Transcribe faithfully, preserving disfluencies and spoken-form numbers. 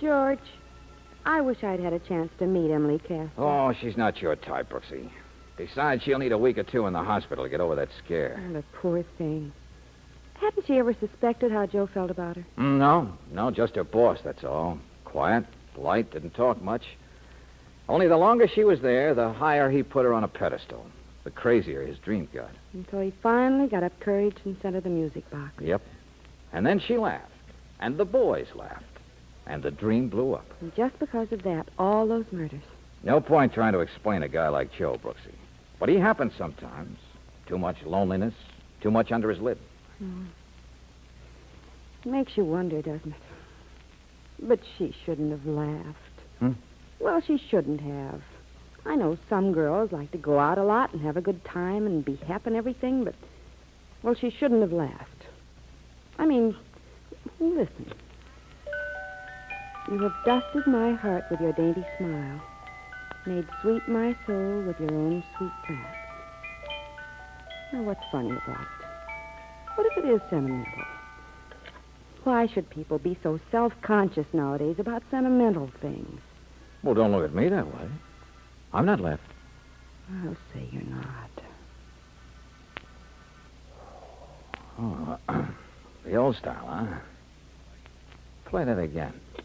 George, I wish I'd had a chance to meet Emily Casper. Oh, she's not your type, Brooksy. Besides, she'll need a week or two in the hospital to get over that scare. Oh, the poor thing. Hadn't she ever suspected how Joe felt about her? Mm, no, no, just her boss, that's all. Quiet, polite, didn't talk much. Only the longer she was there, the higher he put her on a pedestal. The crazier his dream got. Until he finally got up courage and sent her the music box. Yep. And then she laughed. And the boys laughed. And the dream blew up. And just because of that, all those murders. No point trying to explain a guy like Joe, Brooksy. But he happens sometimes. Too much loneliness, too much under his lid. Mm. It makes you wonder, doesn't it? But she shouldn't have laughed. Hmm? Well, she shouldn't have. I know some girls like to go out a lot and have a good time and be happy and everything, but, well, she shouldn't have laughed. I mean, listen. You have dusted my heart with your dainty smile, made sweet my soul with your own sweet glance. Now, what's funny about it? What if it is sentimental? Why should people be so self-conscious nowadays about sentimental things? Well, don't look at me that way. I'm not left. I'll say you're not. Oh, the old style, huh? Play that again.